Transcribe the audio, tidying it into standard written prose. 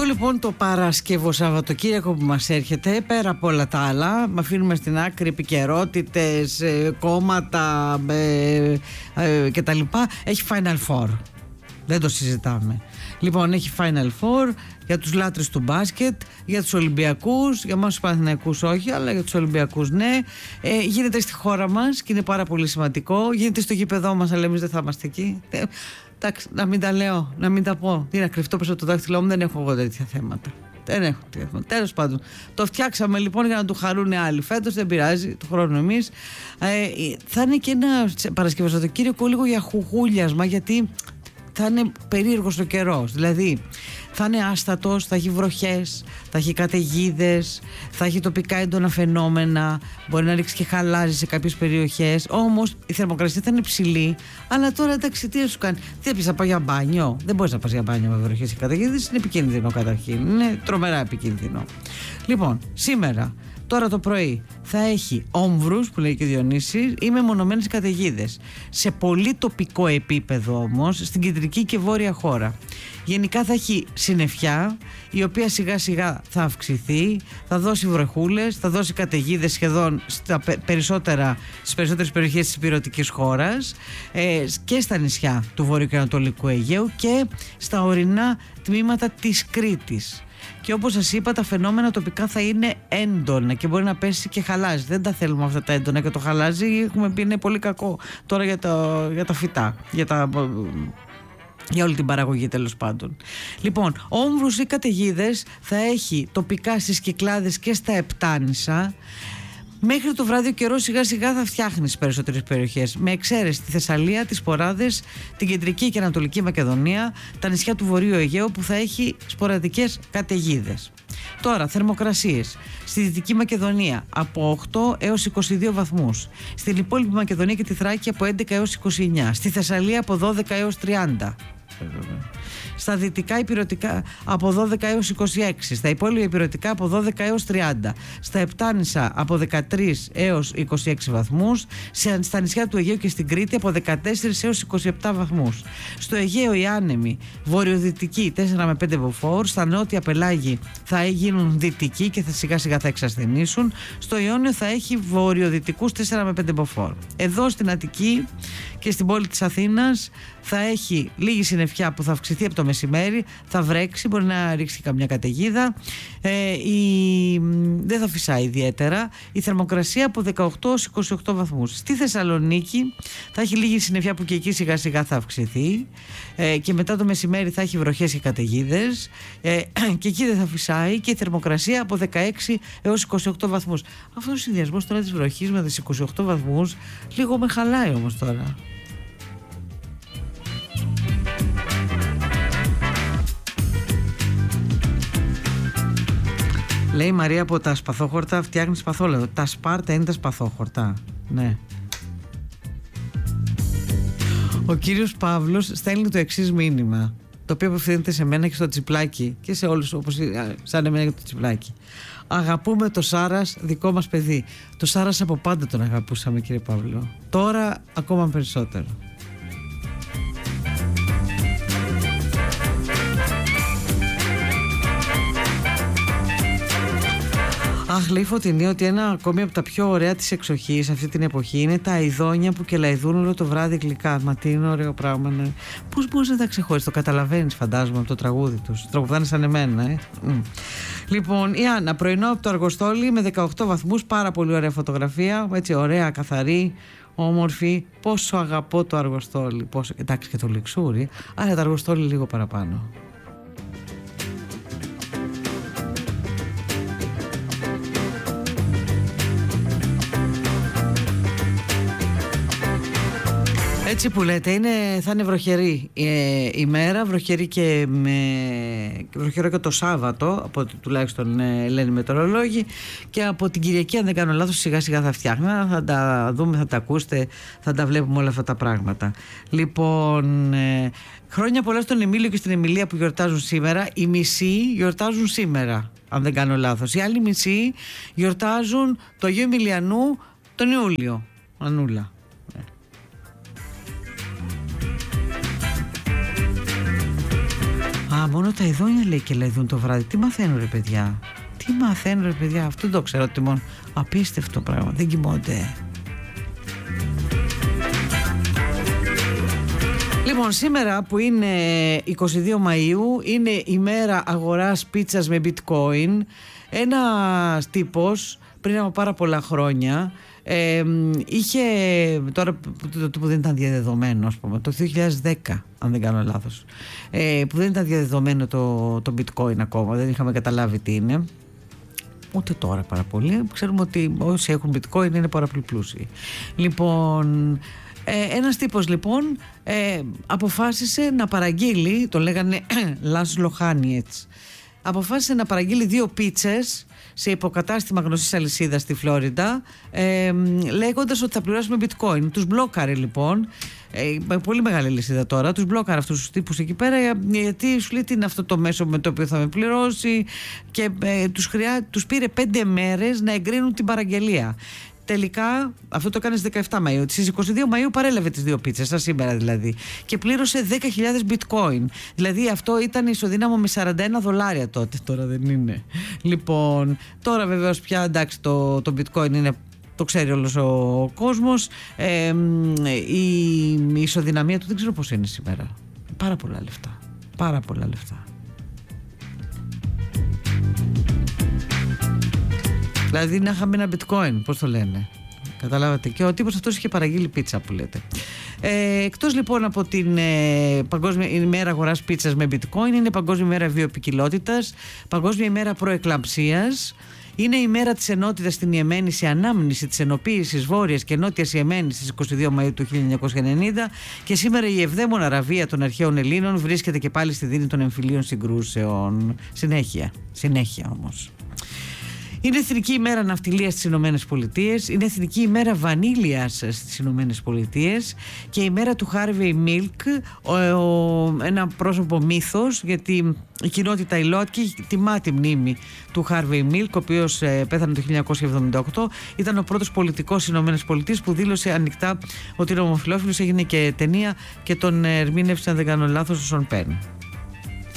Αυτό λοιπόν το Παρασκευό Σαββατοκύριακο που μας έρχεται, πέρα από όλα τα άλλα, με αφήνουμε στην άκρη επικαιρότητες, κόμματα κτλ. Έχει Final Four. Δεν το συζητάμε. Λοιπόν, έχει Final Four για τους λάτρες του μπάσκετ, για τους Ολυμπιακούς, για εμάς τους Παναθηναϊκούς όχι, αλλά για τους Ολυμπιακούς ναι. Γίνεται στη χώρα μας και είναι πάρα πολύ σημαντικό. Γίνεται στο γήπεδό μας, αλλά εμείς δεν θα είμαστε εκεί. Εντάξει, να μην τα λέω, να μην τα πω. Τι να κρυφτώ πίσω από το δάχτυλό μου, δεν έχω εγώ τέτοια θέματα. Δεν έχω τέτοια θέματα. Τέλος πάντων, το φτιάξαμε λοιπόν για να του χαρούν άλλοι. Φέτος δεν πειράζει, του χρόνου εμείς. Θα είναι και ένα Παρασκευό Σαββατοκύριακο λίγο για χουγούλιασμα, γιατί θα είναι περίεργος ο καιρός. Δηλαδή, θα είναι άστατος, θα έχει βροχές, θα έχει καταιγίδες, θα έχει τοπικά έντονα φαινόμενα, μπορεί να ρίξει και χαλάζι σε κάποιες περιοχές. Όμως η θερμοκρασία θα είναι ψηλή. Αλλά τώρα εντάξει, τι να σου κάνει, τι θα πεις, θα πάω για μπάνιο? Δεν μπορείς να πας για μπάνιο με βροχές και καταιγίδες, είναι επικίνδυνο καταρχήν. Είναι τρομερά επικίνδυνο. Λοιπόν, σήμερα, τώρα το πρωί, θα έχει όμβρους που λέει και ο Διονύσης ή μεμονωμένες καταιγίδες. Σε πολύ τοπικό επίπεδο όμως, στην κεντρική και βόρεια χώρα. Γενικά θα έχει συννεφιά, η οποία σιγά σιγά θα αυξηθεί, θα δώσει βροχούλες, θα δώσει καταιγίδες σχεδόν στις περισσότερες περιοχές της ηπειρωτικής χώρας, και στα νησιά του Βορείου και Ανατολικού Αιγαίου και στα ορεινά τμήματα της Κρήτης. Και όπως σας είπα, τα φαινόμενα τοπικά θα είναι έντονα και μπορεί να πέσει και χαλάζι. Δεν τα θέλουμε αυτά τα έντονα, και το χαλάζι έχουμε πει είναι πολύ κακό τώρα για τα φυτά, για όλη την παραγωγή τέλος πάντων. Λοιπόν, όμβρους ή καταιγίδες θα έχει τοπικά στις Κυκλάδες και στα Επτάνησα. Μέχρι το βράδυ ο καιρός σιγά σιγά θα φτιάχνει στις περισσότερες περιοχές, με εξαίρεση τη Θεσσαλία, τις Ποράδες, την κεντρική και ανατολική Μακεδονία, τα νησιά του Βορείου Αιγαίου που θα έχει σποραδικές καταιγίδες. Τώρα, θερμοκρασίες. Στη Δυτική Μακεδονία από 8 έως 22 βαθμούς. Στην υπόλοιπη Μακεδονία και τη Θράκη από 11 έως 29. Στη Θεσσαλία από 12 έως 30. Στα δυτικά ηπειρωτικά από 12 έως 26, στα υπόλοιπα ηπειρωτικά από 12 έως 30, στα Επτάνησα από 13 έως 26 βαθμούς, στα νησιά του Αιγαίου και στην Κρήτη από 14 έως 27 βαθμούς. Στο Αιγαίο οι άνεμοι βορειοδυτικοί 4 με 5 μποφόρ, στα νότια πελάγη θα γίνουν δυτικοί και σιγά σιγά θα εξασθενήσουν, στο Ιόνιο θα έχει βορειοδυτικούς 4 με 5 μποφόρ. Εδώ στην Αττική και στην πόλη της Αθήνας θα έχει λίγη συννεφιά που θα αυξηθεί από το μεσημέρι, θα βρέξει, μπορεί να ρίξει καμιά καταιγίδα, δεν θα φυσάει ιδιαίτερα. Η θερμοκρασία από 18 έως 28 βαθμούς. Στη Θεσσαλονίκη θα έχει λίγη συννεφιά που και εκεί σιγά σιγά θα αυξηθεί, και μετά το μεσημέρι θα έχει βροχές και καταιγίδες, και εκεί δεν θα φυσάει, και η θερμοκρασία από 16 έως 28 βαθμούς. Αυτός ο συνδυασμός τώρα της βροχής με τις 28 βαθμούς λίγο με χαλάει όμως τώρα. Λέει η Μαρία, από τα σπαθόχορτα φτιάχνει σπαθόλαδο. Τα σπάρτα είναι τα σπαθόχορτα. Ναι. Ο κύριος Παύλος στέλνει το εξής μήνυμα, το οποίο απευθύνεται σε μένα και στο Τσιπλάκι και σε όλους, όπως σαν εμένα και το Τσιπλάκι. Αγαπούμε το Σάρας, δικό μας παιδί. Το Σάρας από πάντα τον αγαπούσαμε, κύριε Παύλο. Τώρα ακόμα περισσότερο. Αχ, λέει η Φωτεινή ότι ένα ακόμη από τα πιο ωραία της εξοχής αυτή την εποχή είναι τα αηδόνια που κελαηδούν όλο το βράδυ γλυκά. Μα τι είναι ωραίο πράγμα, ναι. Πώς μπορείς να τα ξεχωρίσεις, το καταλαβαίνεις φαντάζομαι από το τραγούδι τους. Τραγουδάνε σαν εμένα, Λοιπόν, η Άννα, πρωινό από το Αργοστόλι με 18 βαθμούς, πάρα πολύ ωραία φωτογραφία, έτσι ωραία, καθαρή, όμορφη. Πόσο αγαπώ το Αργοστόλι. Εντάξει, και το Λιξούρι, αλλά το Αργοστόλι λίγο παραπάνω. Έτσι που λέτε, θα είναι βροχερή ημέρα, βροχερή και βροχερό και το Σάββατο, από ό,τι τουλάχιστον λένε οι μετεωρολόγοι, και από την Κυριακή, αν δεν κάνω λάθος, σιγά σιγά θα φτιάχνει. Θα τα δούμε, θα τα ακούσετε, θα τα βλέπουμε όλα αυτά τα πράγματα. Λοιπόν, χρόνια πολλά στον Εμίλιο και στην Εμιλία που γιορτάζουν σήμερα. Οι μισοί γιορτάζουν σήμερα, αν δεν κάνω λάθος. Οι άλλοι μισοί γιορτάζουν το Αγίου Εμιλιανού τον Ιούλιο. Ανούλα. Α, μόνο τα ειδόνια λέει και λαϊδούν το βράδυ. Τι μαθαίνουν ρε παιδιά? Τι μαθαίνουν ρε παιδιά? Αυτό το ξέρω μόνο. Απίστευτο πράγμα. Δεν κοιμώνται. Λοιπόν, σήμερα που είναι 22 Μαΐου είναι η μέρα αγοράς πίτσας με bitcoin. Ένας τύπος πριν από πάρα πολλά χρόνια είχε, τώρα που δεν ήταν διαδεδομένο, ας πούμε, το 2010 αν δεν κάνω λάθος, που δεν ήταν διαδεδομένο το bitcoin ακόμα, δεν είχαμε καταλάβει τι είναι. Ούτε τώρα πάρα πολύ. Ξέρουμε ότι όσοι έχουν bitcoin είναι πάρα πολύ πλούσιοι. Λοιπόν, ένας τύπος λοιπόν αποφάσισε να παραγγείλει, το λέγανε Λάσλο Χάνιετς, αποφάσισε να παραγγείλει 2 πίτσες σε υποκατάστημα γνωστής αλυσίδας στη Φλόριντα, λέγοντας ότι θα πληρώσουμε bitcoin. Τους μπλόκαρε λοιπόν, πολύ μεγάλη αλυσίδα τώρα, τους μπλόκαρε αυτούς τους τύπους εκεί πέρα, γιατί σου λέει τι είναι αυτό το μέσο με το οποίο θα με πληρώσει, και τους πήρε 5 μέρες να εγκρίνουν την παραγγελία. Τελικά, αυτό το έκανε στις 17 Μαΐου. Στις 22 Μαΐου παρέλαβε τις 2 πίτσες, σαν σήμερα δηλαδή, και πλήρωσε 10.000 bitcoin. Δηλαδή αυτό ήταν ισοδύναμο με $41 τότε, τώρα δεν είναι? Λοιπόν, τώρα βεβαίως πια εντάξει το bitcoin είναι, το ξέρει όλος ο κόσμος. Η ισοδυναμία του δεν ξέρω πώς είναι σήμερα. Πάρα πολλά λεφτά. Πάρα πολλά λεφτά. Δηλαδή να είχαμε ένα bitcoin, πώς το λένε. Καταλάβατε. Και ο τύπος αυτός είχε παραγγείλει πίτσα που λέτε. Εκτός λοιπόν από την Παγκόσμια ημέρα αγοράς πίτσας με bitcoin, είναι Παγκόσμια ημέρα βιοποικιλότητας, Παγκόσμια ημέρα προεκλαμψίας. Είναι η μέρα της ενότητας στην Ιεμένη σε ανάμνηση της ενοποίησης Βόρειας και Νότιας Ιεμένης στις 22 Μαΐου του 1990, και σήμερα η ευδαίμονα ραβία των αρχαίων Ελλήνων βρίσκεται και πάλι στη δίνη των εμφυλίων συγκρούσεων. Συνέχεια όμως. Είναι Εθνική ημέρα ναυτιλίας στις Ηνωμένες Πολιτείες, είναι Εθνική ημέρα βανίλιας στις Ηνωμένες Πολιτείες και η μέρα του Harvey Milk, ένα πρόσωπο μύθος, γιατί η κοινότητα η ΛΟΑΤΚΙ τιμά τη μνήμη του Harvey Milk, ο οποίος πέθανε το 1978, ήταν ο πρώτος πολιτικός στις Ηνωμένες Πολιτείες που δήλωσε ανοιχτά ότι είναι ομοφυλόφιλος, έγινε και ταινία και τον ερμήνευσε, αν δεν κάνω λάθος, ο Σον Πεν.